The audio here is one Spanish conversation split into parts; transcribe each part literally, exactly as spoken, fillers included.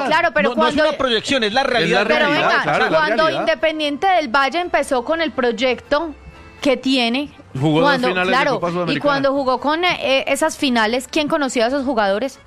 claro, pero no, cuando... no es una proyección, es la realidad. Es la Pero realidad, venga, claro, es la cuando realidad. Independiente del Valle empezó con el proyecto que tiene, Jugó dos cuando, finales de claro, Copa Sudamericana. y cuando jugó con eh, esas finales, ¿quién conocía a esos jugadores?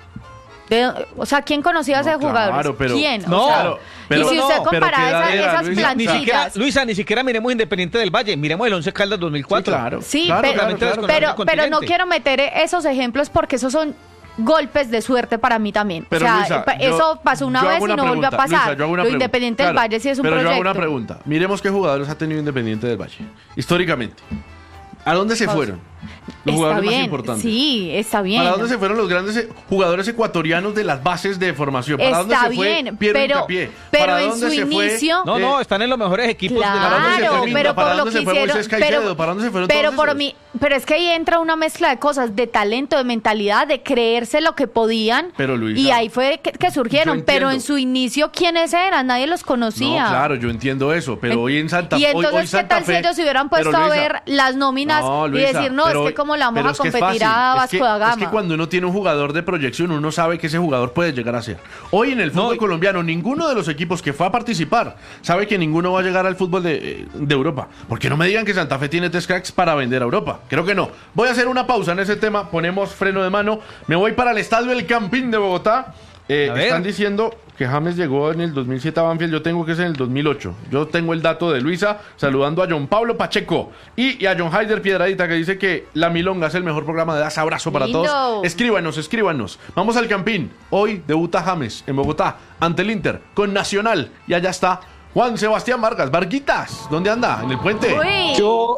De, o sea, ¿quién conocía a No, esos claro, jugadores? pero- ¿Quién? No, o sea, claro, pero- y si usted no, pero compara ¿qué edad esa- era, esas Luisa? Ni siquiera, plantillas... Luisa, ni siquiera miremos Independiente del Valle, miremos el Once Caldas dos mil cuatro. Sí, claro. Sí, claro, pero, claro, claro, pero, claro. pero no continente. quiero meter esos ejemplos porque esos son golpes de suerte para mí también. Pero, o sea, Luisa, pa- yo- eso pasó una yo vez hago y no volvió a pregunta. pasar. Luisa, yo hago una Lo pregunta. Independiente del Claro, Valle sí es un pero proyecto. yo hago una pregunta. Miremos qué jugadores ha tenido Independiente del Valle, históricamente. ¿A dónde se fueron? Los Está jugadores bien, más importantes. sí, está bien. ¿Para dónde se fueron los grandes eh, jugadores ecuatorianos de las bases de formación? ¿Para dónde Está se fue bien, Piero pero, Hincapié? pero ¿Para en dónde su se fue, inicio... No, eh, no, están en los mejores equipos de la ¿Para dónde se Claro, fue Minda? pero ¿Para por lo dónde que se fue hicieron, Moisés Caicedo? pero, ¿Para dónde se fueron pero todos por esos? mí, pero es que ahí entra una mezcla de cosas, de talento, de mentalidad, de creerse lo que podían, Pero, Luisa, y ahí fue que, que surgieron. yo Pero entiendo. en su inicio, ¿quiénes eran? Nadie los conocía. No, claro, yo entiendo eso, pero En- hoy en Santa Y hoy- entonces, hoy ¿qué Santa tal si Fe- ellos se hubieran pero, puesto a Luisa, ver las nóminas no, y Luisa, decir, no, pero- es que cómo le vamos pero a es que es competir fácil. a Es Vasco que- da Gama? Es que cuando uno tiene un jugador de proyección, uno sabe que ese jugador puede llegar a ser. Hoy en el fútbol y- colombiano, ninguno de los equipos que fue a participar sabe que ninguno va a llegar al fútbol de, de Europa. Porque no me digan que Santa Fe tiene tres cracks para vender a Europa. Creo que no. Voy a hacer una pausa en ese tema, ponemos freno de mano. Me voy para el estadio El Campín de Bogotá. Eh, A ver. están diciendo que James llegó en el dos mil siete a Banfield, yo tengo que es en el dos mil ocho. Yo tengo el dato de Luisa, saludando a John Pablo Pacheco y, y a John Haider Piedradita, que dice que La Milonga es el mejor programa de Das. Abrazo para Lindo. todos. Escríbanos, escríbanos. Vamos al Campín. Hoy debuta James en Bogotá ante el Inter con Nacional. Y allá está Juan Sebastián Vargas. Varguitas, ¿dónde anda? En el puente. Uy. Yo,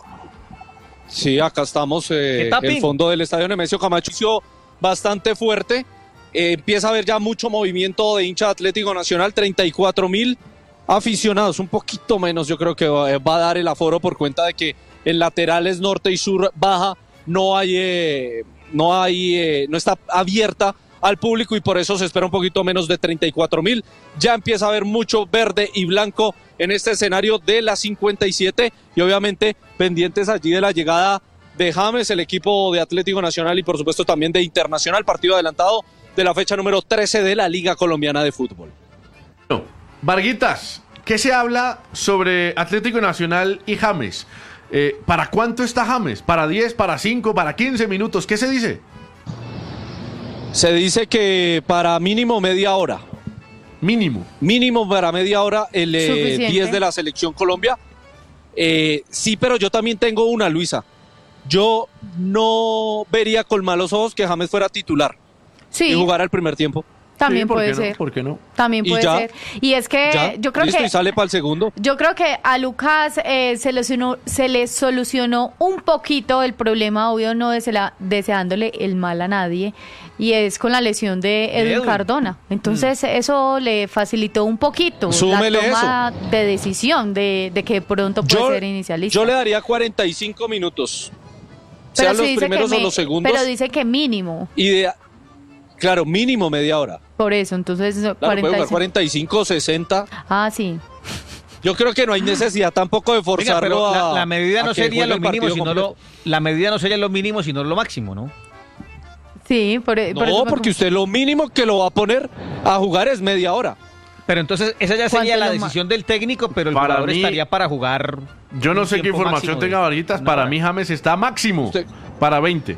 sí, acá estamos, eh, ¿Qué tapín? el fondo del estadio Nemesio Camacho inició bastante fuerte. Eh, empieza a haber ya mucho movimiento de hincha de Atlético Nacional, treinta y cuatro mil aficionados, un poquito menos yo creo que va, va a dar el aforo por cuenta de que en laterales norte y sur baja no hay, eh, no hay, eh, no está abierta al público y por eso se espera un poquito menos de treinta y cuatro mil. Ya empieza a haber mucho verde y blanco en este escenario de la cincuenta y siete y obviamente pendientes allí de la llegada de James, el equipo de Atlético Nacional y por supuesto también de Internacional, partido adelantado de la fecha número trece de la Liga Colombiana de Fútbol. Bueno, Varguitas, ¿qué se habla sobre Atlético Nacional y James? Eh, ¿Para cuánto está James? ¿Para diez, para cinco, para quince minutos? ¿Qué se dice? Se dice que para mínimo media hora, Mínimo. mínimo para media hora el eh, Suficiente. diez de la Selección Colombia. Eh, sí, pero yo también tengo una, Luisa. Yo no vería con malos ojos que James fuera titular Sí, y jugara el primer tiempo. también Sí, ¿por puede qué no? ser. ¿Por qué no? También ¿Y puede ya? ser. Y es que Ya, yo creo listo, que y sale para el segundo. yo creo que a Lucas eh, se, le solucionó, se le solucionó un poquito el problema, obvio no desea- deseándole el mal a nadie, y es con la lesión de Edwin Edwin. Cardona. Entonces eso le facilitó un poquito Súmele la toma de decisión de, de que pronto puede Yo, ser inicialista. yo le daría cuarenta y cinco minutos, Pero sean sí los dice que primeros o me- los segundos. Pero dice que mínimo, Y de, claro, mínimo media hora. por eso, entonces Claro, puede cuarenta y jugar cinco. cuarenta y cinco, sesenta. Ah, sí. Yo creo que no hay necesidad tampoco de Venga, forzarlo pero la, a la medida a no que sería juegue lo el mínimo, partido sino lo, completo. la medida no sería lo mínimo, sino lo máximo, ¿no? Sí, por, por eso No, me- porque usted lo mínimo que lo va a poner a jugar es media hora. Pero entonces esa ya ¿Cuánto sería es la lo ma- decisión del técnico, pero el Para jugador mí- estaría para jugar. Yo no un sé qué tiempo información máximo de tenga Varguitas. una Para hora. mí James está máximo. Usted- Para veinte.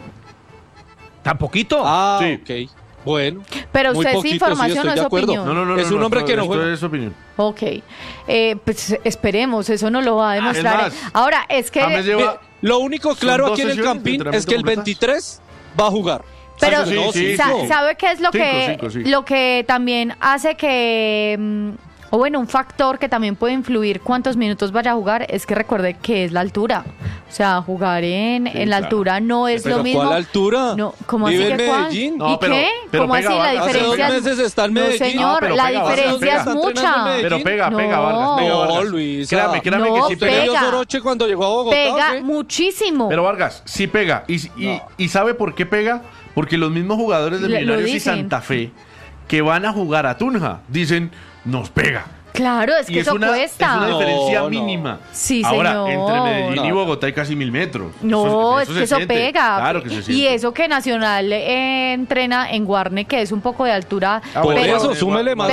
¿Tan poquito? Ah, Sí. ok. Bueno. Pero muy usted es poquito, sí, información estoy o de es acuerdo. opinión. No, no, no. Es no, un no, hombre esto- que no esto juega. es opinión. Ok, eh, pues esperemos, eso no lo va a demostrar. es más, Ahora, es que... James lleva- Ve, Lo único claro dos aquí en el sesiones de Campín entrenamiento es que el completas. veintitrés va a jugar. Pero, Ah, sí, No, sí, sa- sí. ¿sabe qué es lo Cinco, que cinco, sí. lo que también hace que, mm, o bueno, un factor que también puede influir cuántos minutos vaya a jugar es que recuerde que es la altura. O sea, jugar en, Sí, en la claro. altura no es Pero lo mismo. ¿cuál altura? No, ¿cómo Vive así en que cuál? Medellín. No, ¿Y pero- qué? pero ¿Cómo pega, así la Vargas. Hace dos diferencia? es- meses está en no, Medellín. señor, Ah, pero la pega, Vargas. diferencia es Está entrenando en mucha. Medellín. Pero pega, pega, No. Vargas. Pega, No, Vargas. Luisa. Créame, créame No, que sí ¿Usted pega. vio pega. Soroche cuando llegó a Bogotá? Pega o qué? muchísimo. Pero Vargas, sí pega. Y, y, y ¿sabe por qué pega? Porque los mismos jugadores de Le- lo Millonarios y dicen. Santa Fe que van a jugar a Tunja dicen, nos pega. Claro, es Y que es eso una, es cuesta. una No, diferencia no. mínima. Sí, Ahora, señor. entre Medellín y No. Bogotá hay casi mil metros. No, Eso- es que se eso siente. pega. Claro que se siente. Y eso que Nacional eh, entrena en Guarne, que es un poco de altura. Ah, Por bueno, pero, eso, eh, súmele Gua- más